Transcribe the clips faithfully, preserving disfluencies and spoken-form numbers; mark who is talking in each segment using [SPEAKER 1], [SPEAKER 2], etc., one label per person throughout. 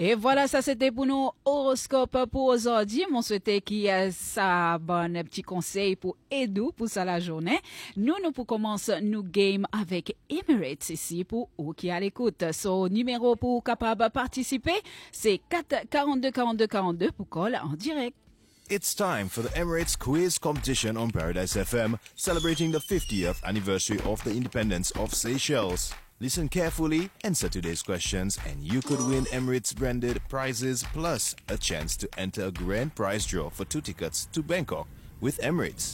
[SPEAKER 1] Et voilà, ça c'était pour nos horoscopes pour aujourd'hui. Mon souhaité qui a ça bon petit conseil pour aider pour ça la journée. Nous, nous pour commencer nous game avec Emirates ici pour vous qui à l'écoute. Son numéro pour capable participer, c'est quatre quarante-deux quarante-deux quarante-deux pour call en direct.
[SPEAKER 2] It's time for the Emirates Quiz Competition on Paradise F M, celebrating the fiftieth anniversary of the independence of Seychelles. Listen carefully, answer today's questions, and you could win Emirates branded prizes plus a chance to enter a grand prize draw for two tickets to Bangkok with Emirates.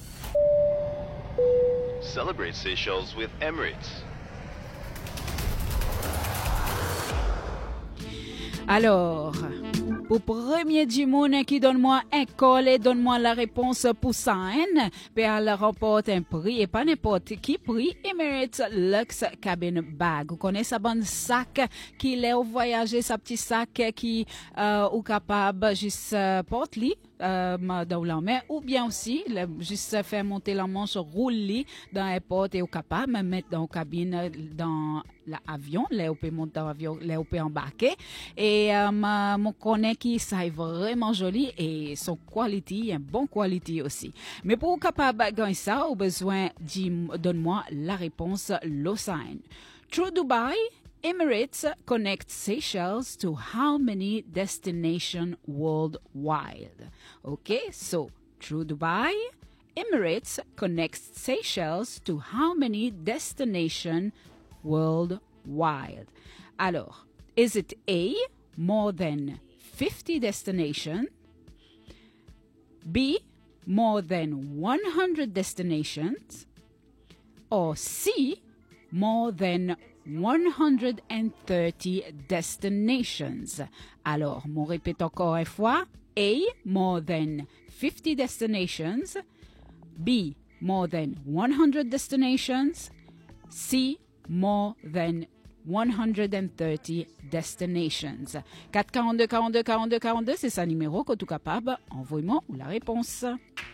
[SPEAKER 2] Celebrate Seychelles with Emirates.
[SPEAKER 1] Alors, pour premier du monde qui donne-moi un call et donne-moi la réponse pour ça, hein, puis elle remporte un prix et pas n'importe qui prix, Emirates Luxe Cabin Bag. Vous connaissez sa bonne sac qui l'est au voyager, sa petit sac qui euh, est capable juste euh, porte-lit. Euh, dans la main ou bien aussi le, juste faire monter la manche rouler dans l'airport et au capable de mettre dans la cabine dans l'avion là on peut monter dans l'avion là on peut embarquer et euh, mon connaît qui ça est vraiment joli et son quality un bon quality aussi mais pour capable gagner ça au besoin donne-moi la réponse Lausanne. Through Dubai, Emirates connects Seychelles to how many destinations worldwide? Okay, so through Dubai, Emirates connects Seychelles to how many destinations worldwide? Alors, is it A, more than fifty destinations? B, more than one hundred destinations? Or C, more than one hundred thirty destinations. Alors, mon répète encore une fois. A, more than fifty destinations. B, more than one hundred destinations. C, more than one hundred thirty destinations. quatre quarante-deux quarante-deux quarante-deux quarante-deux, c'est ça numéro que tu es capable. Envoie-moi la réponse.